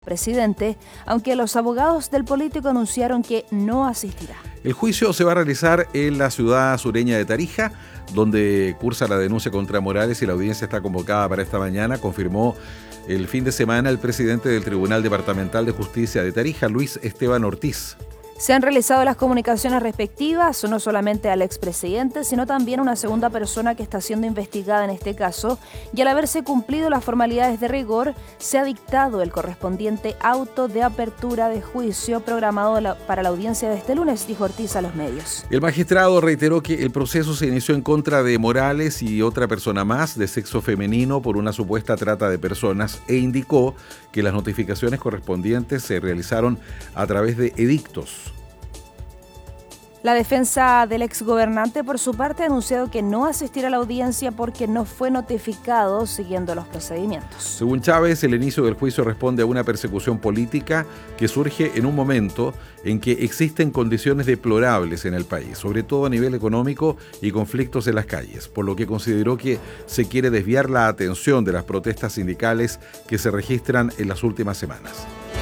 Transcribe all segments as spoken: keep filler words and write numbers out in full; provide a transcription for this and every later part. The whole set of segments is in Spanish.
presidente, aunque los abogados del político anunciaron que no asistirá. El juicio se va a realizar en la ciudad sureña de Tarija, donde cursa la denuncia contra Morales y la audiencia está convocada para esta mañana, confirmó el fin de semana el presidente del Tribunal Departamental de Justicia de Tarija, Luis Esteban Ortiz. Se han realizado las comunicaciones respectivas, no solamente al expresidente, sino también a una segunda persona que está siendo investigada en este caso, y al haberse cumplido las formalidades de rigor, se ha dictado el correspondiente auto de apertura de juicio programado la, para la audiencia de este lunes, dijo Ortiz a los medios. El magistrado reiteró que el proceso se inició en contra de Morales y otra persona más de sexo femenino por una supuesta trata de personas e indicó que las notificaciones correspondientes se realizaron a través de edictos. La defensa del exgobernante, por su parte, ha anunciado que no asistirá a la audiencia porque no fue notificado siguiendo los procedimientos. Según Chávez, el inicio del juicio responde a una persecución política que surge en un momento en que existen condiciones deplorables en el país, sobre todo a nivel económico y conflictos en las calles, por lo que consideró que se quiere desviar la atención de las protestas sindicales que se registran en las últimas semanas.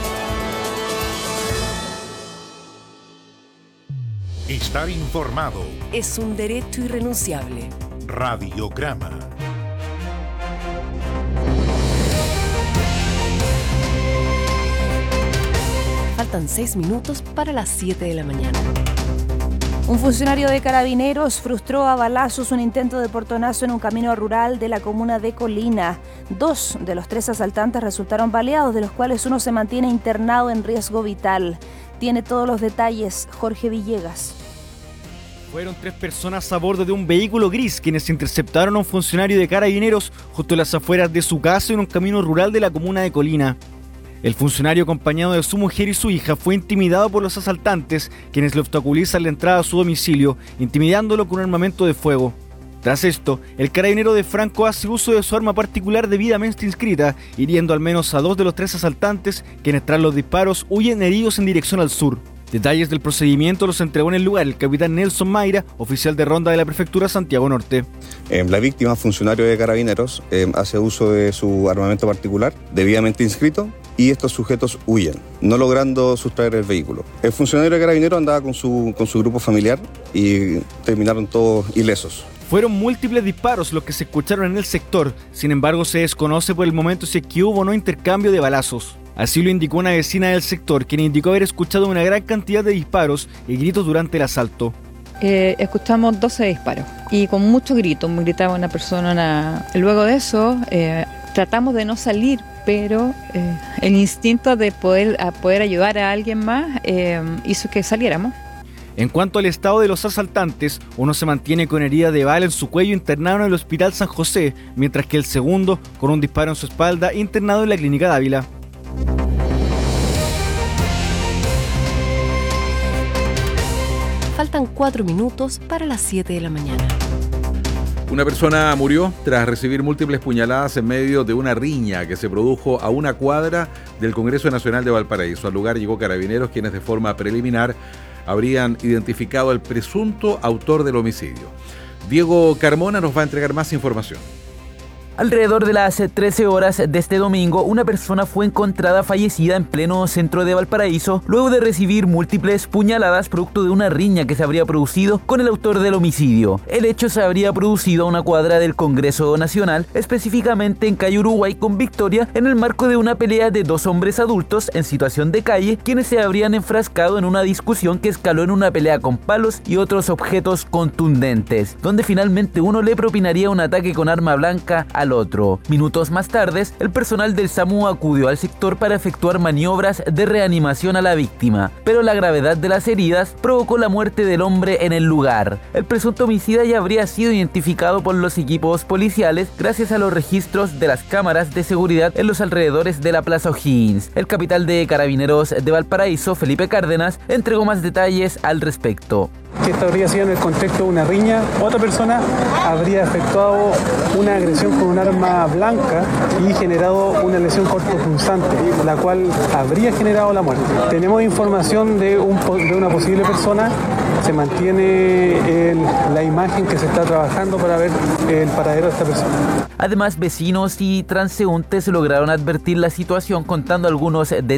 Estar informado es un derecho irrenunciable. Radiograma. Faltan seis minutos para las siete de la mañana. Un funcionario de Carabineros frustró a balazos un intento de portonazo en un camino rural de la comuna de Colina. Dos de los tres asaltantes resultaron baleados, de los cuales uno se mantiene internado en riesgo vital. Tiene todos los detalles Jorge Villegas. Fueron tres personas a bordo de un vehículo gris quienes interceptaron a un funcionario de Carabineros justo en las afueras de su casa en un camino rural de la comuna de Colina. El funcionario, acompañado de su mujer y su hija, fue intimidado por los asaltantes, quienes le obstaculizan la entrada a su domicilio, intimidándolo con un armamento de fuego. Tras esto, el carabinero de Franco hace uso de su arma particular debidamente inscrita, hiriendo al menos a dos de los tres asaltantes, quienes tras los disparos huyen heridos en dirección al sur. Detalles del procedimiento los entregó en el lugar el capitán Nelson Mayra, oficial de ronda de la prefectura Santiago Norte. Eh, la víctima, funcionario de Carabineros, eh, hace uso de su armamento particular, debidamente inscrito, y estos sujetos huyen, no logrando sustraer el vehículo. El funcionario de Carabineros andaba con su, con su grupo familiar y terminaron todos ilesos. Fueron múltiples disparos los que se escucharon en el sector, sin embargo se desconoce por el momento si es que hubo o no intercambio de balazos. Así lo indicó una vecina del sector, quien indicó haber escuchado una gran cantidad de disparos y gritos durante el asalto. Eh, escuchamos doce disparos y con muchos gritos, gritaba una persona. Una... Luego de eso eh, tratamos de no salir, pero eh, el instinto de poder, a poder ayudar a alguien más eh, hizo que saliéramos. En cuanto al estado de los asaltantes, uno se mantiene con herida de bala en su cuello internado en el Hospital San José, mientras que el segundo, con un disparo en su espalda, internado en la Clínica Dávila. Faltan cuatro minutos para las siete de la mañana. Una persona murió tras recibir múltiples puñaladas en medio de una riña que se produjo a una cuadra del Congreso Nacional de Valparaíso. Al lugar llegó Carabineros, quienes de forma preliminar habrían identificado al presunto autor del homicidio. Diego Carmona nos va a entregar más información. Alrededor de las trece horas de este domingo, una persona fue encontrada fallecida en pleno centro de Valparaíso luego de recibir múltiples puñaladas producto de una riña que se habría producido con el autor del homicidio. El hecho se habría producido a una cuadra del Congreso Nacional, específicamente en calle Uruguay con Victoria, en el marco de una pelea de dos hombres adultos en situación de calle, quienes se habrían enfrascado en una discusión que escaló en una pelea con palos y otros objetos contundentes, donde finalmente uno le propinaría un ataque con arma blanca al otro. Minutos más tarde, el personal del SAMU acudió al sector para efectuar maniobras de reanimación a la víctima, pero la gravedad de las heridas provocó la muerte del hombre en el lugar. El presunto homicida ya habría sido identificado por los equipos policiales gracias a los registros de las cámaras de seguridad en los alrededores de la Plaza O'Higgins. El capitán de Carabineros de Valparaíso, Felipe Cárdenas, entregó más detalles al respecto. Que esto habría sido en el contexto de una riña. Otra persona habría efectuado una agresión con un arma blanca y generado una lesión cortopunzante, la cual habría generado la muerte. Tenemos información de, un, de una posible persona. Se mantiene el, la imagen que se está trabajando para ver el paradero de esta persona. Además, vecinos y transeúntes lograron advertir la situación contando algunos detalles